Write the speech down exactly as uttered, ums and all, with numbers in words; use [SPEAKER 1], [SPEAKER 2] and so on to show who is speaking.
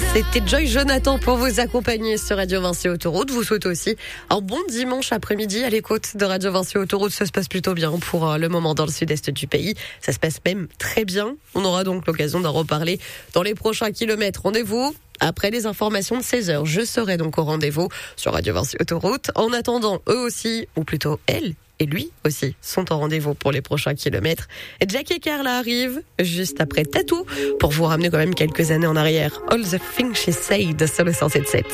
[SPEAKER 1] C'était Joy Jonathan pour vous accompagner sur Radio Vinci Autoroute. Vous souhaite aussi un bon dimanche après-midi à l'écoute de Radio Vinci Autoroute. Ça se passe plutôt bien pour le moment dans le sud-est du pays. Ça se passe même très bien. On aura donc l'occasion d'en reparler dans les prochains kilomètres. Rendez-vous après les informations de seize heures. Je serai donc au rendez-vous sur Radio Vinci Autoroute. En attendant, eux aussi, ou plutôt elles, et lui aussi, sont en rendez-vous pour les prochains kilomètres. Et Jack et Carla arrivent juste après Tattoo pour vous ramener quand même quelques années en arrière. All the things she said sur le cent sept sept.